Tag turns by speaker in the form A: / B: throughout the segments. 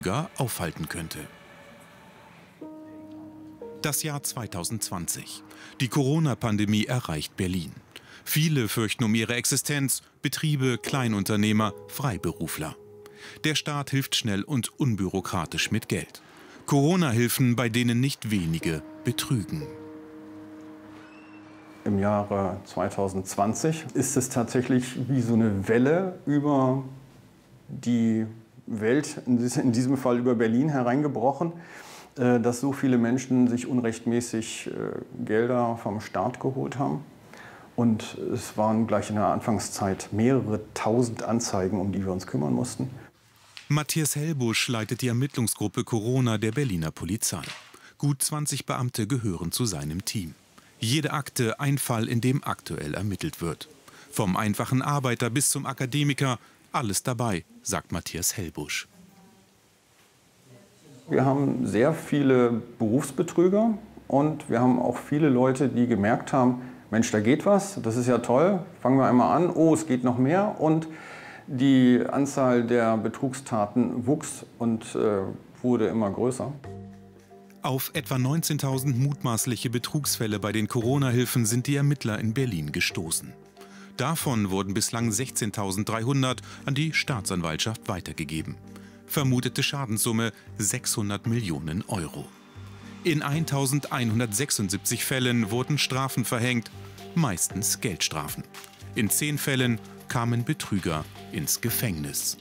A: aufhalten könnte. Das Jahr 2020. Die Corona-Pandemie erreicht Berlin. Viele fürchten um ihre Existenz, Betriebe, Kleinunternehmer, Freiberufler. Der Staat hilft schnell und unbürokratisch mit Geld. Corona-Hilfen, bei denen nicht wenige betrügen.
B: Im Jahre 2020 ist es tatsächlich wie so eine Welle über die Welt, in diesem Fall über Berlin, hereingebrochen, dass so viele Menschen sich unrechtmäßig Gelder vom Staat geholt haben. Und es waren gleich in der Anfangszeit mehrere tausend Anzeigen, um die wir uns kümmern mussten.
A: Matthias Helbusch leitet die Ermittlungsgruppe Corona der Berliner Polizei. Gut 20 Beamte gehören zu seinem Team. Jede Akte ein Fall, in dem aktuell ermittelt wird. Vom einfachen Arbeiter bis zum Akademiker, alles dabei, sagt Matthias Helbusch.
B: Wir haben sehr viele Berufsbetrüger und wir haben auch viele Leute, die gemerkt haben, Mensch, da geht was, das ist ja toll, fangen wir einmal an, oh, es geht noch mehr. Und die Anzahl der Betrugstaten wuchs und wurde immer größer.
A: Auf etwa 19.000 mutmaßliche Betrugsfälle bei den Corona-Hilfen sind die Ermittler in Berlin gestoßen. Davon wurden bislang 16.300 an die Staatsanwaltschaft weitergegeben. Vermutete Schadenssumme 600 Millionen Euro. In 1.176 Fällen wurden Strafen verhängt, meistens Geldstrafen. In 10 Fällen kamen Betrüger ins Gefängnis.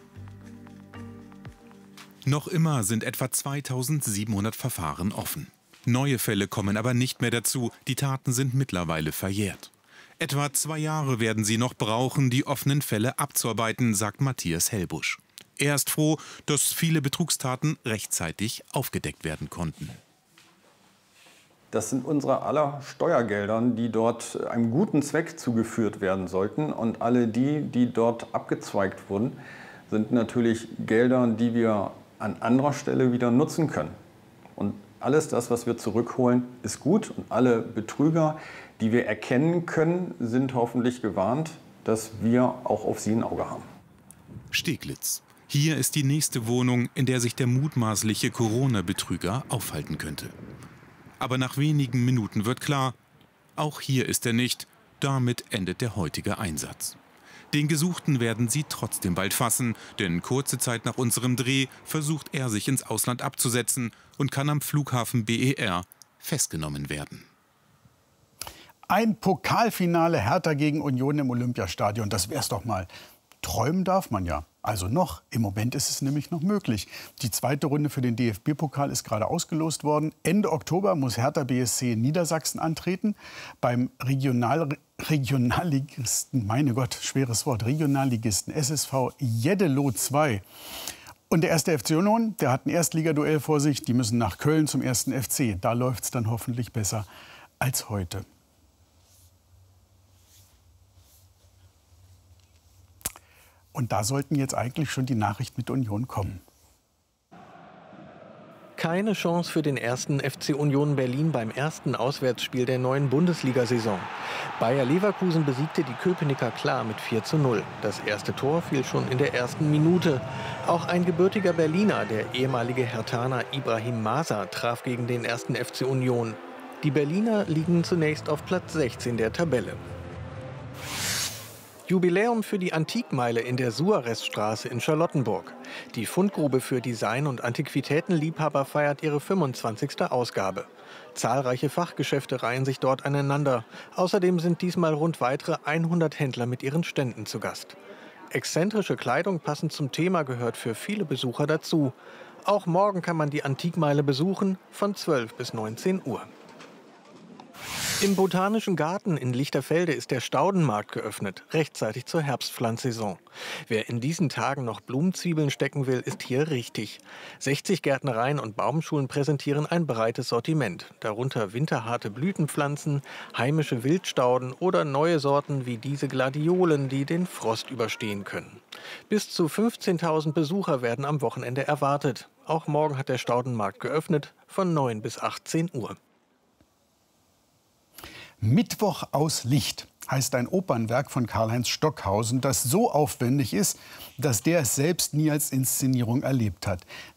A: Noch immer sind etwa 2.700 Verfahren offen. Neue Fälle kommen aber nicht mehr dazu, die Taten sind mittlerweile verjährt. Etwa 2 Jahre werden sie noch brauchen, die offenen Fälle abzuarbeiten, sagt Matthias Helbusch. Er ist froh, dass viele Betrugstaten rechtzeitig aufgedeckt werden konnten.
B: Das sind unsere aller Steuergeldern, die dort einem guten Zweck zugeführt werden sollten. Und alle die dort abgezweigt wurden, sind natürlich Gelder, die wir an anderer Stelle wieder nutzen können. Und alles das, was wir zurückholen, ist gut. Und alle Betrüger, die wir erkennen können, sind hoffentlich gewarnt, dass wir auch auf sie ein Auge haben.
A: Steglitz. Hier ist die nächste Wohnung, in der sich der mutmaßliche Corona-Betrüger aufhalten könnte. Aber nach wenigen Minuten wird klar, auch hier ist er nicht. Damit endet der heutige Einsatz. Den Gesuchten werden sie trotzdem bald fassen, denn kurze Zeit nach unserem Dreh versucht er, sich ins Ausland abzusetzen und kann am Flughafen BER festgenommen werden.
C: Ein Pokalfinale Hertha gegen Union im Olympiastadion, das wär's doch mal. Träumen darf man ja. Also noch. Im Moment ist es nämlich noch möglich. Die zweite Runde für den DFB-Pokal ist gerade ausgelost worden. Ende Oktober muss Hertha BSC in Niedersachsen antreten. Beim Regionalligisten, meine Gott, schweres Wort, Regionalligisten SSV Jeddelo 2. Und der 1. FC Union, der hat ein Erstligaduell vor sich. Die müssen nach Köln zum 1. FC. Da läuft es dann hoffentlich besser als heute. Und da sollten jetzt eigentlich schon die Nachrichten mit Union kommen.
D: Keine Chance für den 1. FC Union Berlin beim ersten Auswärtsspiel der neuen Bundesliga-Saison. Bayer Leverkusen besiegte die Köpenicker klar mit 4:0. Das erste Tor fiel schon in der ersten Minute. Auch ein gebürtiger Berliner, der ehemalige Herthaner Ibrahim Masa, traf gegen den 1. FC Union. Die Berliner liegen zunächst auf Platz 16 der Tabelle. Jubiläum für die Antikmeile in der Suarezstraße in Charlottenburg. Die Fundgrube für Design- und Antiquitätenliebhaber feiert ihre 25. Ausgabe. Zahlreiche Fachgeschäfte reihen sich dort aneinander. Außerdem sind diesmal rund weitere 100 Händler mit ihren Ständen zu Gast. Exzentrische Kleidung passend zum Thema gehört für viele Besucher dazu. Auch morgen kann man die Antikmeile besuchen von 12 bis 19 Uhr. Im Botanischen Garten in Lichterfelde ist der Staudenmarkt geöffnet, rechtzeitig zur Herbstpflanzsaison. Wer in diesen Tagen noch Blumenzwiebeln stecken will, ist hier richtig. 60 Gärtnereien und Baumschulen präsentieren ein breites Sortiment, darunter winterharte Blütenpflanzen, heimische Wildstauden oder neue Sorten wie diese Gladiolen, die den Frost überstehen können. Bis zu 15.000 Besucher werden am Wochenende erwartet. Auch morgen hat der Staudenmarkt geöffnet, von 9 bis 18 Uhr.
C: Mittwoch aus Licht. heißt ein Opernwerk von Karl-Heinz Stockhausen, das so aufwendig ist, dass der es selbst nie als Inszenierung erlebt hat.